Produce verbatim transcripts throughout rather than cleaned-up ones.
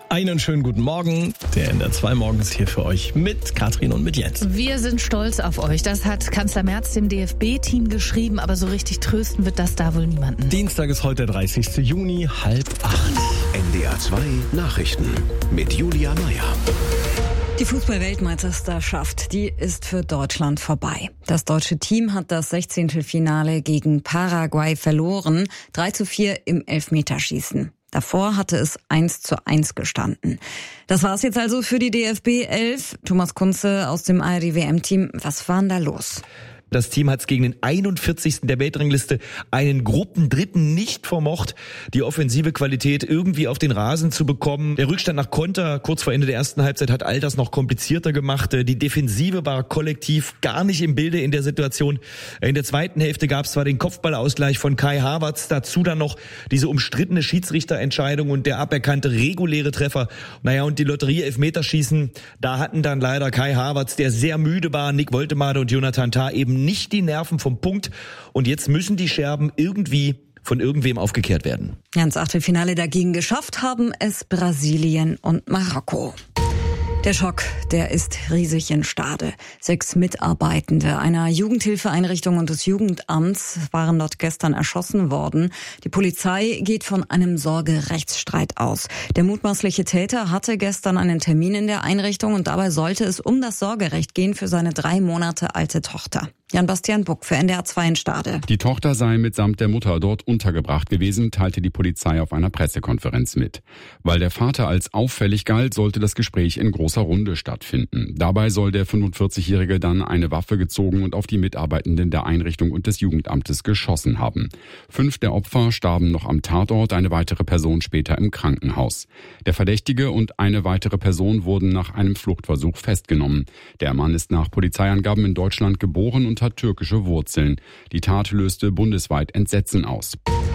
Einen schönen guten Morgen. Der N D R zwei Morgen ist hier für euch mit Katrin und mit Jens. Wir sind stolz auf euch. Das hat Kanzler Merz dem D F B-Team geschrieben, aber so richtig trösten wird das da wohl niemanden. Dienstag ist heute der dreißigsten Juni, halb acht. N D R zwei Nachrichten mit Julia Meyer. Die Fußball-Weltmeisterschaft, die ist für Deutschland vorbei. Das deutsche Team hat das Sechzehntelfinale gegen Paraguay verloren, drei zu vier im Elfmeterschießen. Davor hatte es eins zu eins gestanden. Das war's jetzt also für die D F B elf. Thomas Kunze aus dem A R D-W M-Team. Was war denn da los? Das Team hat es gegen den einundvierzigsten der Weltrangliste, einen Gruppendritten, nicht vermocht, die offensive Qualität irgendwie auf den Rasen zu bekommen. Der Rückstand nach Konter kurz vor Ende der ersten Halbzeit hat all das noch komplizierter gemacht. Die Defensive war kollektiv gar nicht im Bilde in der Situation. In der zweiten Hälfte gab es zwar den Kopfballausgleich von Kai Havertz, dazu dann noch diese umstrittene Schiedsrichterentscheidung und der aberkannte reguläre Treffer. Naja, und die Lotterie-Elfmeterschießen, da hatten dann leider Kai Havertz, der sehr müde war, Nick Woltemade und Jonathan Tah eben nicht die Nerven vom Punkt. Und jetzt müssen die Scherben irgendwie von irgendwem aufgekehrt werden. Ja, ins Achtelfinale dagegen geschafft haben es Brasilien und Marokko. Der Schock, der ist riesig in Stade. Sechs Mitarbeitende einer Jugendhilfeeinrichtung und des Jugendamts waren dort gestern erschossen worden. Die Polizei geht von einem Sorgerechtsstreit aus. Der mutmaßliche Täter hatte gestern einen Termin in der Einrichtung und dabei sollte es um das Sorgerecht gehen für seine drei Monate alte Tochter. Jan-Bastian Buck für N D R zwei in Stade. Die Tochter sei mitsamt der Mutter dort untergebracht gewesen, teilte die Polizei auf einer Pressekonferenz mit. Weil der Vater als auffällig galt, sollte das Gespräch in großer Runde stattfinden. Dabei soll der fünfundvierzigjährige dann eine Waffe gezogen und auf die Mitarbeitenden der Einrichtung und des Jugendamtes geschossen haben. Fünf der Opfer starben noch am Tatort, eine weitere Person später im Krankenhaus. Der Verdächtige und eine weitere Person wurden nach einem Fluchtversuch festgenommen. Der Mann ist nach Polizeiangaben in Deutschland geboren und hat türkische Wurzeln. Die Tat löste bundesweit Entsetzen aus.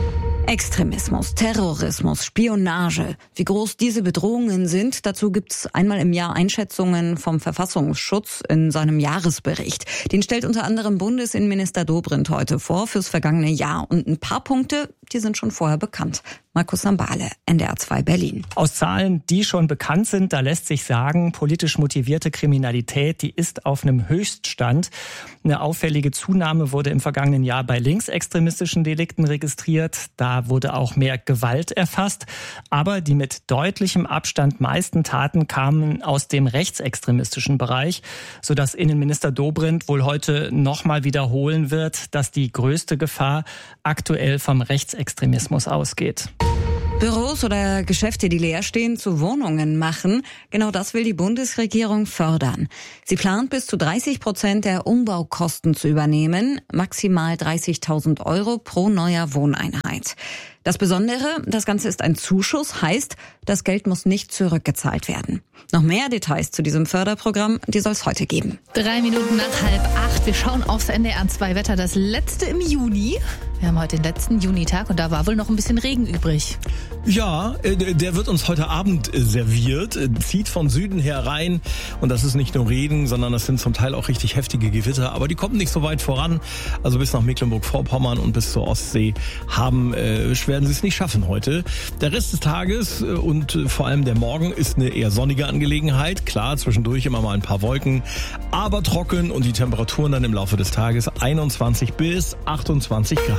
Extremismus, Terrorismus, Spionage. Wie groß diese Bedrohungen sind, dazu gibt's einmal im Jahr Einschätzungen vom Verfassungsschutz in seinem Jahresbericht. Den stellt unter anderem Bundesinnenminister Dobrindt heute vor fürs vergangene Jahr. Und ein paar Punkte, die sind schon vorher bekannt. Markus Sambale, N D R zwei Berlin. Aus Zahlen, die schon bekannt sind, da lässt sich sagen, politisch motivierte Kriminalität, die ist auf einem Höchststand. Eine auffällige Zunahme wurde im vergangenen Jahr bei linksextremistischen Delikten registriert. Da wurde auch mehr Gewalt erfasst. Aber die mit deutlichem Abstand meisten Taten kamen aus dem rechtsextremistischen Bereich, sodass Innenminister Dobrindt wohl heute nochmal wiederholen wird, dass die größte Gefahr aktuell vom Rechtsextremismus ausgeht. Büros oder Geschäfte, die leer stehen, zu Wohnungen machen. Genau das will die Bundesregierung fördern. Sie plant, bis zu dreißig Prozent der Umbaukosten zu übernehmen, maximal dreißigtausend Euro pro neuer Wohneinheit. Das Besondere, das Ganze ist ein Zuschuss, heißt, das Geld muss nicht zurückgezahlt werden. Noch mehr Details zu diesem Förderprogramm, die soll es heute geben. Drei Minuten nach halb acht. Wir schauen aufs N D R zwei Wetter, das letzte im Juni. Wir haben heute den letzten Junitag und da war wohl noch ein bisschen Regen übrig. Ja, der wird uns heute Abend serviert, zieht von Süden her rein und das ist nicht nur Regen, sondern das sind zum Teil auch richtig heftige Gewitter, aber die kommen nicht so weit voran. Also bis nach Mecklenburg-Vorpommern und bis zur Ostsee haben, äh, werden sie es nicht schaffen heute. Der Rest des Tages und vor allem der Morgen ist eine eher sonnige Angelegenheit. Klar, zwischendurch immer mal ein paar Wolken, aber trocken und die Temperaturen dann im Laufe des Tages einundzwanzig bis achtundzwanzig Grad.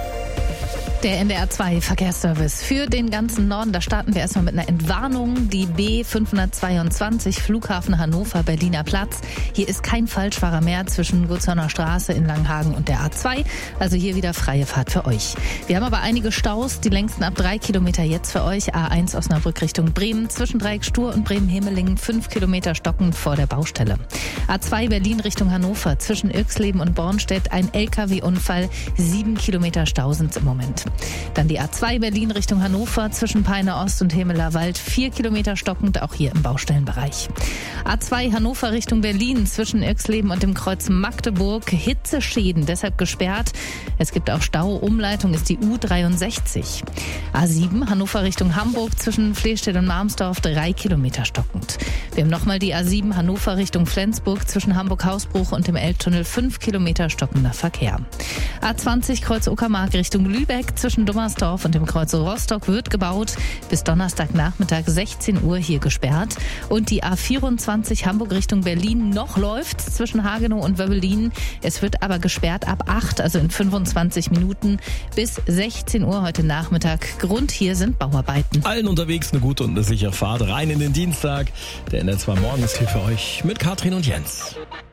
Der N D R zwei Verkehrsservice für den ganzen Norden. Da starten wir erstmal mit einer Entwarnung. Die B fünfhundertzweiundzwanzig Flughafen Hannover, Berliner Platz. Hier ist kein Falschfahrer mehr zwischen Gutzauner Straße in Langenhagen und der A zwei. Also hier wieder freie Fahrt für euch. Wir haben aber einige Staus, die längsten ab drei Kilometer jetzt für euch. A eins Osnabrück Richtung Bremen, zwischen Dreieck Stur und Bremen-Hemelingen, fünf Kilometer stockend vor der Baustelle. A zwei Berlin Richtung Hannover, zwischen Irxleben und Bornstedt ein L K W-Unfall, sieben Kilometer Stau sind im Moment. Dann die A zwei Berlin Richtung Hannover, zwischen Peine Ost und Hemeler Wald, vier Kilometer stockend, auch hier im Baustellenbereich. A zwei Hannover Richtung Berlin, zwischen Irxleben und dem Kreuz Magdeburg, Hitzeschäden, deshalb gesperrt. Es gibt auch Stau, Umleitung ist die U dreiundsechzig. A sieben Hannover Richtung Hamburg, zwischen Flehstedt und Marmsdorf, drei Kilometer stockend. Wir haben nochmal die A sieben Hannover Richtung Flensburg, zwischen Hamburg-Hausbruch und dem Elbtunnel, fünf Kilometer stockender Verkehr. A zwanzig Kreuz Uckermark Richtung Lübeck, zwischen Dummersdorf und dem Kreuz Rostock wird gebaut. Bis Donnerstagnachmittag sechzehn Uhr hier gesperrt. Und die A vierundzwanzig Hamburg Richtung Berlin noch läuft zwischen Hagenow und Wöbbelin. Es wird aber gesperrt ab acht, also in fünfundzwanzig Minuten bis sechzehn Uhr heute Nachmittag. Grund hier sind Bauarbeiten. Allen unterwegs eine gute und eine sichere Fahrt rein in den Dienstag. Der N R zwei Morgens hier für euch mit Katrin und Jens.